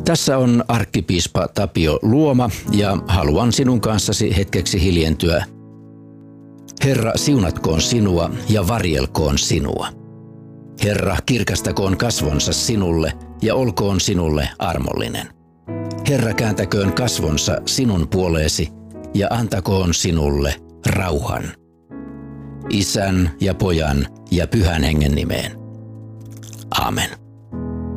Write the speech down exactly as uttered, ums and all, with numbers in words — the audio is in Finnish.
Tässä on arkkipiispa Tapio Luoma ja haluan sinun kanssasi hetkeksi hiljentyä. Herra, siunatkoon sinua ja varjelkoon sinua. Herra, kirkastakoon kasvonsa sinulle ja olkoon sinulle armollinen. Herra, kääntäköön kasvonsa sinun puoleesi ja antakoon sinulle rauhan. Isän ja Pojan ja Pyhän Hengen nimeen. Amen.